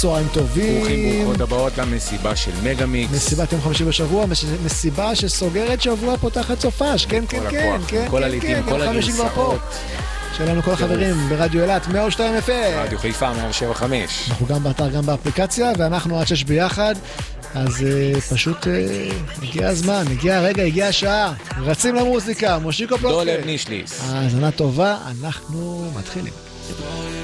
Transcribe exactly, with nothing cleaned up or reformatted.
צהריים טובים. ברוכים ברוכות הבאות למסיבה של מגה מיקס. מסיבת יום חמישי בשבוע, מסיבה שסוגרת שבוע פותחת סופש. כן, כן, כן, כן. כל הליטים, כל הגרסאות. שלנו כל החברים ברדיו אילת, מאה ושתיים אף אם. רדיו חיפה, מאה שבע חמש. אנחנו גם באתר, גם באפליקציה, ואנחנו עד שש ביחד. אז פשוט הגיע הזמן, הגיע הרגע, הגיע השעה. רצים למוזיקה, מושיקו פלוקר. דולר נישליס. האזנה טובה, אנחנו מתחילים.